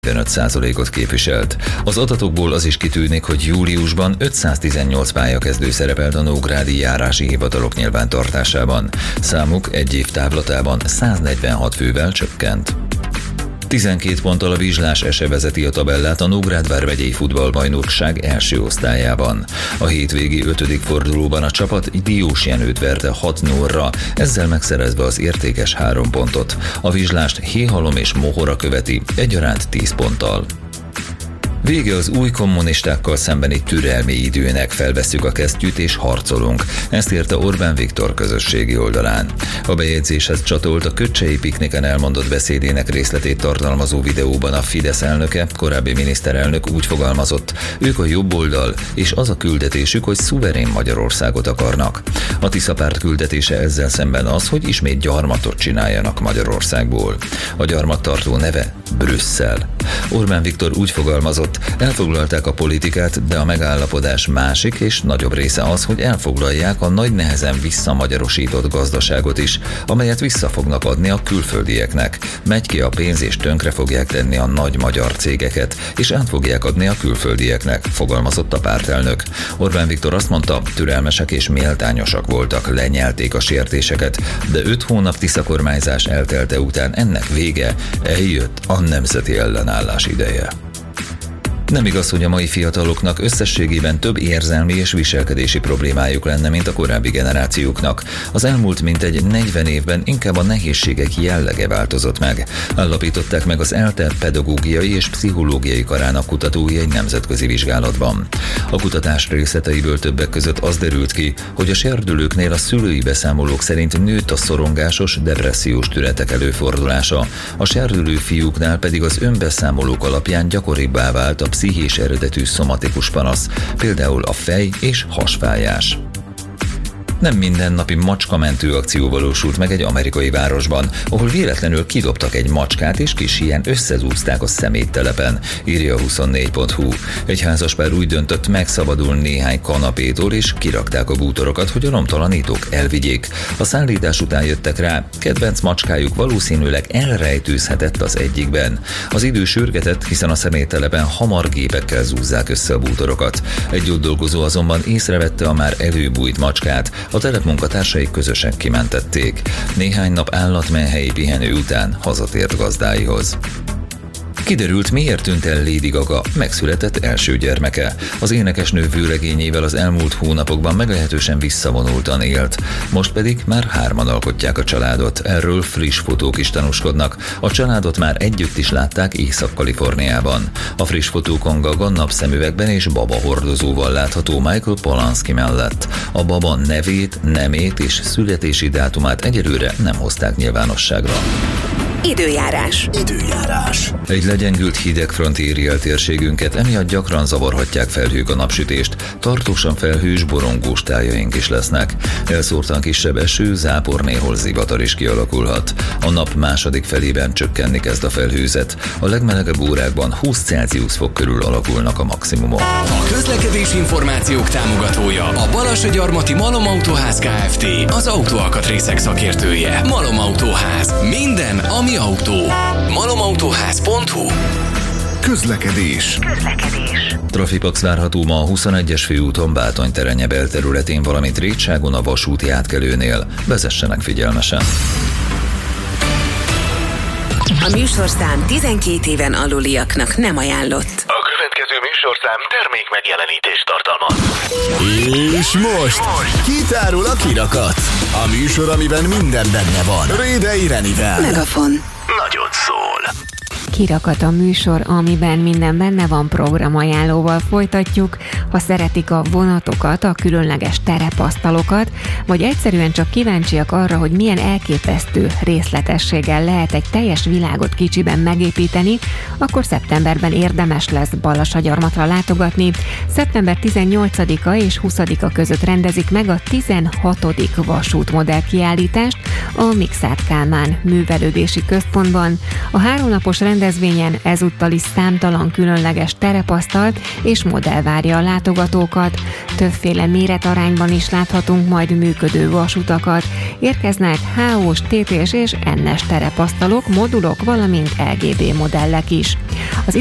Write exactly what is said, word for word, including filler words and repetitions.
öt százalékot képviselt. Az adatokból az is kitűnik, hogy júliusban ötszáztizennyolc pályakezdő szerepelt a nógrádi járási hivatalok nyilvántartásában. Számuk egy év távlatában száznegyvenhat fővel csökkent. tizenkét ponttal a Vizslás es e vezeti a tabellát a Nógrád vármegyei futballbajnokság első osztályában. A hétvégi ötödik fordulóban a csapat Diós Jenőt verte hat nullra, ezzel megszerezve az értékes három pontot. A Vizslást Héhalom és Mohora követi egyaránt tíz ponttal. Vége az új kommunistákkal szembeni türelmi időnek, felvesszük a kesztyűt és harcolunk. Ezt írta Orbán Viktor közösségi oldalán. A bejegyzéshez csatolt a Köcsei pikniken elmondott beszédének részletét tartalmazó videóban a Fidesz elnöke, korábbi miniszterelnök úgy fogalmazott, ők a jobb oldal, és az a küldetésük, hogy szuverén Magyarországot akarnak. A Tisza párt küldetése ezzel szemben az, hogy ismét gyarmatot csináljanak Magyarországból. A gyarmattartó neve Brüsszel. Orbán Viktor úgy fogalmazott, elfoglalták a politikát, de a megállapodás másik és nagyobb része az, hogy elfoglalják a nagy nehezen visszamagyarosított gazdaságot is, amelyet vissza fognak adni a külföldieknek. Megy ki a pénz és tönkre fogják tenni a nagy magyar cégeket, és át fogják adni a külföldieknek, fogalmazott a pártelnök. Orbán Viktor azt mondta, türelmesek és méltányosak voltak, lenyelték a sértéseket, de öt hónap Tisza kormányzás eltelte után ennek vége, eljött a nemzeti ellenállás ideje. Nem igaz, hogy a mai fiataloknak összességében több érzelmi és viselkedési problémájuk lenne, mint a korábbi generációknak. Az elmúlt mintegy negyven évben inkább a nehézségek jellege változott meg. Állapították meg az ELTE pedagógiai és pszichológiai karának kutatói egy nemzetközi vizsgálatban. A kutatás részleteiből többek között az derült ki, hogy a serdülőknél a szülői beszámolók szerint nőtt a szorongásos, depressziós tünetek előfordulása, a serdülő fiúknál pedig az önbeszámolók alapján gyakoribbá vált a pszichés eredetű szomatikus panasz, például a fej- és hasfájás. Nem mindennapi macskamentő akció valósult meg egy amerikai városban, ahol véletlenül kidobtak egy macskát és kis híján összezúzták a szeméttelepen, írja a huszonnégy pont hu. Egy házaspár úgy döntött, megszabadul néhány kanapétól és kirakták a bútorokat, hogy a romtalanítók elvigyék. A szállítás után jöttek rá, kedvenc macskájuk valószínűleg elrejtőzhetett az egyikben. Az idő sürgetett, hiszen a szeméttelepen hamar gépekkel zúzzák össze a bútorokat. Egy ott dolgozó azonban észrevette a már előbújt macskát, a telepmunkatársai közösen kimentették. Néhány nap állatmenhelyi pihenő után hazatért gazdáihoz. Kiderült, miért tűnt el Lady Gaga megszületett első gyermeke. Az énekesnő vőlegényével az elmúlt hónapokban meglehetősen visszavonultan élt. Most pedig már hárman alkotják a családot. Erről friss fotók is tanúskodnak. A családot már együtt is látták Észak-Kaliforniában. A friss fotókon Gaga napszemüvegben és baba hordozóval látható Michael Polanski mellett. A baba nevét, nemét és születési dátumát egyelőre nem hozták nyilvánosságra. Időjárás. Időjárás. Egy legyengült hidegfront éri el térségünket, emiatt gyakran zavarhatják felhők a napsütést, tartósan felhős, borongós tájaink is lesznek. Elszórtan kisebb eső, zápor, néhol zivatar is kialakulhat. A nap második felében csökkenni kezd a felhőzet. A legmelegebb órákban húsz Celsius fok körül alakulnak a maximumok. A közlekedési információk támogatója a Balassagyarmati Malom Autóház Kft. Az autóalkatrészek szakértője. Malom Autóház. Minden, ami autó. malomautóház pont hu. Közlekedés. Közlekedés. Trafipax várható ma a huszonegyes főúton Bátony-Terenye belterületén, valamint Rétságon a vasúti átkelőnél. Vezessenek figyelmesen. A műsorszám tizenkét éven aluliaknak nem ajánlott. A következő műsorszám termék megjelenítést tartalmaz. És most kitárul a kirakat. A műsor, amiben minden benne van. Rédei Renivel. Megafon. Nagyot szól. Kirakat a műsor, amiben minden benne van, programajánlóval folytatjuk. Ha szeretik a vonatokat, a különleges terepasztalokat, vagy egyszerűen csak kíváncsiak arra, hogy milyen elképesztő részletességgel lehet egy teljes világot kicsiben megépíteni, akkor szeptemberben érdemes lesz Balassagyarmatra látogatni. Szeptember tizennyolcadika és huszadika között rendezik meg a tizenhatodik vasútmodell kiállítást a Mikszáth Kálmán művelődési központban. A háromnapos rendezvény rendezvényen ezúttal is számtalan különleges terepasztalt és modell várja a látogatókat. Többféle méretarányban is láthatunk majd működő vasutakat. Érkeznek há ó-s, té té-s és en es terepasztalok, modulok, valamint el gé bé modellek is. Az